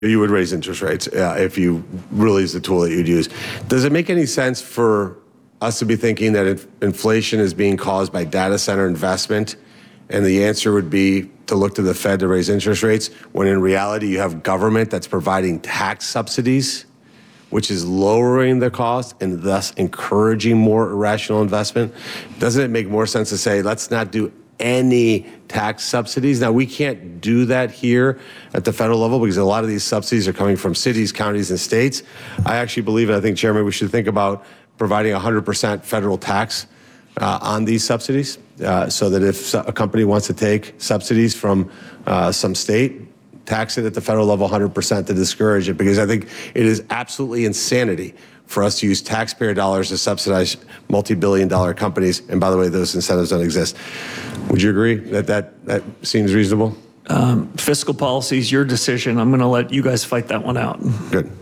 You would raise interest rates if you really is the tool that you'd use. Does it make any sense for us to be thinking that inflation is being caused by data center investment, and the answer would be to look to the Fed to raise interest rates, when in reality you have government that's providing tax subsidies, which is lowering the cost and thus encouraging more irrational investment? Doesn't it make more sense to say, let's not do any tax subsidies? Now, we can't do that here at the federal level because a lot of these subsidies are coming from cities, counties, and states. I actually believe, and I think, Chairman, we should think about providing 100% federal tax on these subsidies, so that if a company wants to take subsidies from some state, tax it at the federal level 100% to discourage it, because I think it is absolutely insanity for us to use taxpayer dollars to subsidize multi-billion-dollar companies. And by the way, those incentives don't exist. Would you agree that that seems reasonable? Fiscal policy is your decision. I'm going to let you guys fight that one out. Good.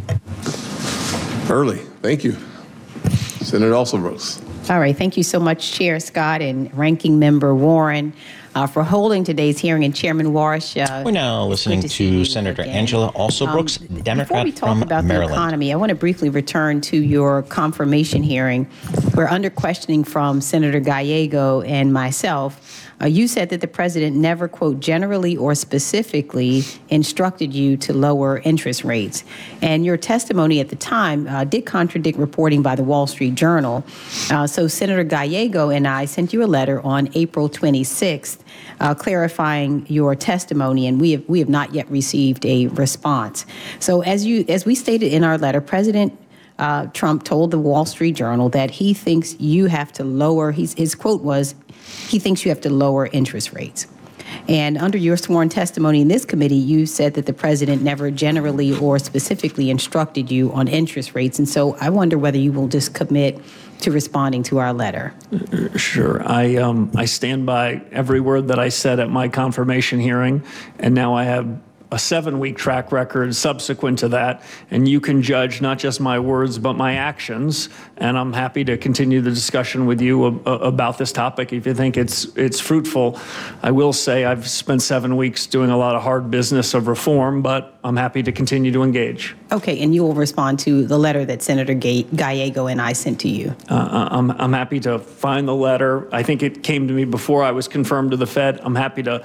Early. Thank you. Senator Alsobrooks. All right. Thank you so much, Chair Scott and Ranking Member Warren, for holding today's hearing. And Chairman Warsh. We're now listening to Senator Angela Alsobrooks, Democrat before we talk about Maryland. the economy, I want to briefly return to your confirmation hearing. We're under questioning from Senator Gallego and myself. You said that the president never, quote, generally or specifically instructed you to lower interest rates. And your testimony at the time did contradict reporting by the Wall Street Journal. So Senator Gallego and I sent you a letter on April 26th clarifying your testimony, and we have not yet received a response. So as we stated in our letter, President Trump told the Wall Street Journal that he thinks you have to lower, his quote was, he thinks you have to lower interest rates. And under your sworn testimony in this committee, you said that the president never generally or specifically instructed you on interest rates. And so I wonder whether you will just commit to responding to our letter. Sure. I stand by every word that I said at my confirmation hearing, and now I have a 7-week track record subsequent to that, and you can judge not just my words but my actions, and I'm happy to continue the discussion with you about this topic if you think it's fruitful. I will say I've spent 7 weeks doing a lot of hard business of reform, but I'm happy to continue to engage. Okay, and you will respond to the letter that Senator Gallego and I sent to you. I'm happy to find the letter. I think it came to me before I was confirmed to the Fed. I'm happy to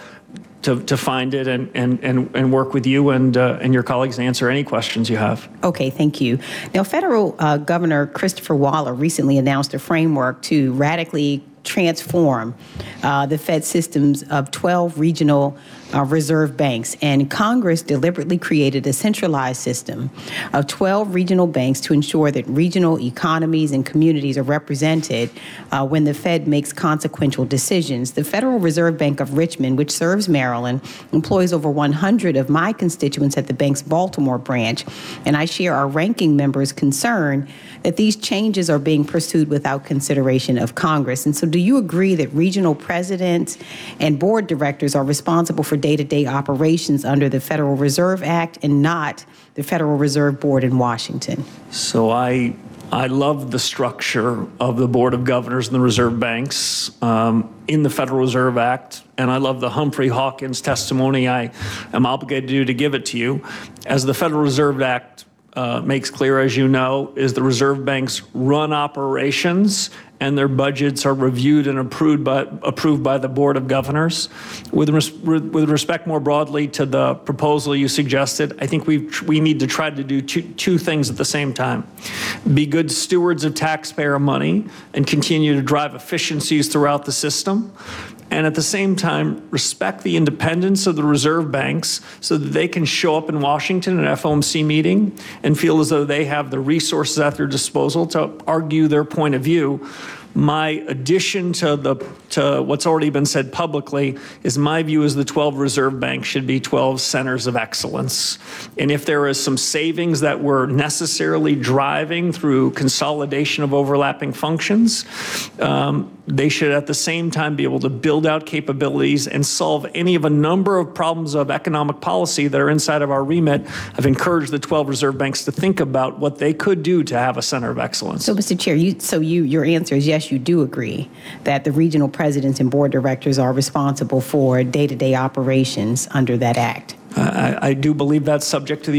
find it and work with you and your colleagues to answer any questions you have. Okay, thank you. Now, Federal Governor Christopher Waller recently announced a framework to radically transform the Fed systems of 12 regional reserve banks, and Congress deliberately created a centralized system of 12 regional banks to ensure that regional economies and communities are represented when the Fed makes consequential decisions. The Federal Reserve Bank of Richmond, which serves Maryland, employs over 100 of my constituents at the bank's Baltimore branch, and I share our ranking member's concern that these changes are being pursued without consideration of Congress. And so do you agree that regional presidents and board directors are responsible for day-to-day operations under the Federal Reserve Act and not the Federal Reserve Board in Washington? So I love the structure of the Board of Governors and the Reserve Banks in the Federal Reserve Act, and I love the Humphrey Hawkins testimony I am obligated to give it to you. As the Federal Reserve Act makes clear, as you know, is the reserve banks run operations and their budgets are reviewed and approved by the Board of Governors. With respect more broadly to the proposal you suggested, I think we need to try to do two things at the same time. Be good stewards of taxpayer money and continue to drive efficiencies throughout the system, and at the same time respect the independence of the reserve banks so that they can show up in Washington at an FOMC meeting and feel as though they have the resources at their disposal to argue their point of view. My addition to what's already been said publicly is my view is the 12 reserve banks should be 12 centers of excellence. And if there is some savings that we're necessarily driving through consolidation of overlapping functions, they should at the same time be able to build out capabilities and solve any of a number of problems of economic policy that are inside of our remit. I've encouraged the 12 reserve banks to think about what they could do to have a center of excellence. So, Mr. Chair, your answer is yes, you do agree that the regional presidents and board directors are responsible for day-to-day operations under that act. I do believe that's subject to the